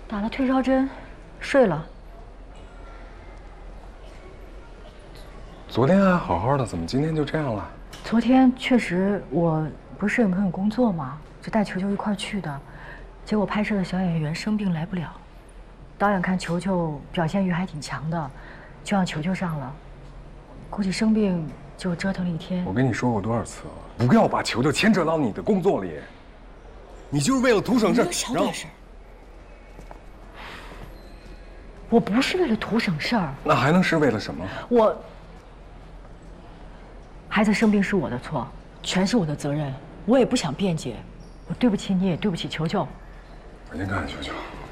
打了退烧针，睡了。 昨天还好好的，怎么今天就这样了？ 昨天确实我不是摄影棚有工作吗？就带球球一块儿去的，结果拍摄的小演员生病来不了，导演看球球表现欲还挺强的，就让球球上了。估计生病就折腾了一天。 我跟你说过多少次了，不要把球球牵扯到你的工作里。你就是为了图省事， 小点声。我不是为了图省事儿， 那还能是为了什么？ 孩子生病是我的错，全是我的责任，我也不想辩解。我对不起你，也对不起球球。 我先看看球球。